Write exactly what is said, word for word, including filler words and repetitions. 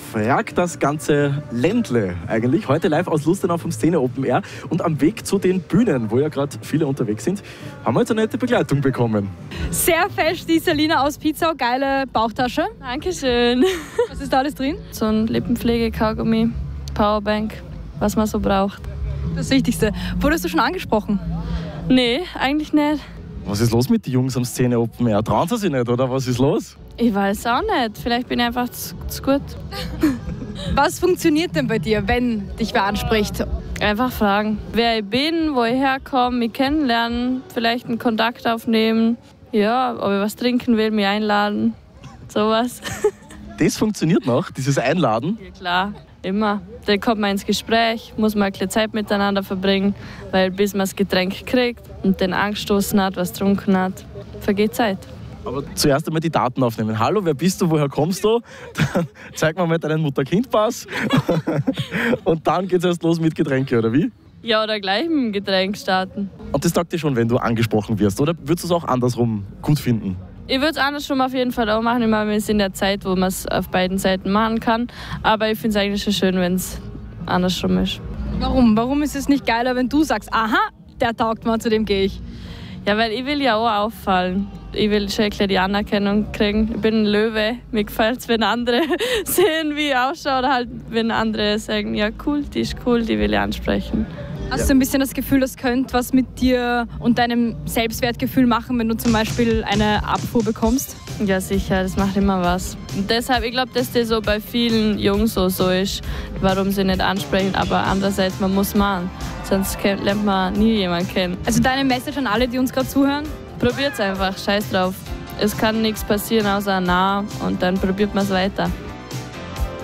fragt das ganze Ländle eigentlich. Heute live aus Lustenau vom Szene Open Air. Und am Weg zu den Bühnen, wo ja gerade viele unterwegs sind, haben wir jetzt eine nette Begleitung bekommen. Sehr fesch, die Selina aus Pizza, geile Bauchtasche. Dankeschön. Was ist da alles drin? So ein Lippenpflege-Kaugummi, Powerbank, was man so braucht. Das Wichtigste. Wurdest du schon angesprochen? Nee, eigentlich nicht. Was ist los mit den Jungs am Szene Open Air? Trauen sie sich nicht, oder? Was ist los? Ich weiß auch nicht. Vielleicht bin ich einfach zu, zu gut. Was funktioniert denn bei dir, wenn dich wer anspricht? Einfach fragen, wer ich bin, wo ich herkomme, mich kennenlernen, vielleicht einen Kontakt aufnehmen. Ja, ob ich was trinken will, mich einladen. Sowas. Das funktioniert noch, dieses Einladen? Ja, klar, immer. Dann kommt man ins Gespräch, muss man ein bisschen Zeit miteinander verbringen, weil bis man das Getränk kriegt und den angestoßen hat, was getrunken hat, vergeht Zeit. Aber zuerst einmal die Daten aufnehmen. Hallo, wer bist du, woher kommst du? Dann zeig mir mal deinen Mutter-Kind-Pass. Und dann geht's erst los mit Getränke, oder wie? Ja, oder gleich mit dem Getränk starten. Und das taugt dir schon, wenn du angesprochen wirst, oder würdest du es auch andersrum gut finden? Ich würde es andersrum auf jeden Fall auch machen. Ich meine, wir sind in der Zeit, wo man es auf beiden Seiten machen kann. Aber ich finde es eigentlich schon schön, wenn es andersrum ist. Warum? Warum ist es nicht geiler, wenn du sagst, aha, der taugt mir, zu dem gehe ich? Ja, weil ich will ja auch auffallen. Ich will schon ein bisschen die Anerkennung kriegen. Ich bin ein Löwe. Mir gefällt es, wenn andere sehen, wie ich ausschaue. Oder halt, wenn andere sagen, ja cool, die ist cool, die will ich ansprechen. Hast du ein bisschen das Gefühl, das könnte was mit dir und deinem Selbstwertgefühl machen, wenn du zum Beispiel eine Abfuhr bekommst? Ja, sicher, das macht immer was. Und deshalb, ich glaube, dass das so bei vielen Jungs so, so ist, warum sie nicht ansprechen. Aber andererseits, man muss machen, sonst lernt man nie jemanden kennen. Also deine Message an alle, die uns gerade zuhören? Probiert's einfach, scheiß drauf. Es kann nichts passieren außer nah und dann probiert man es weiter.